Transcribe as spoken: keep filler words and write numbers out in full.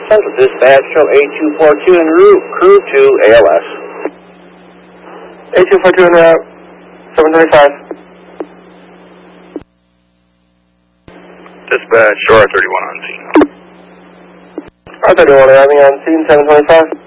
Central Dispatch, show A two four two en route, crew to A L S. A two four two en route, seven twenty-five. Dispatch, show R thirty-one on scene. R thirty-one arriving on scene, seven twenty-five.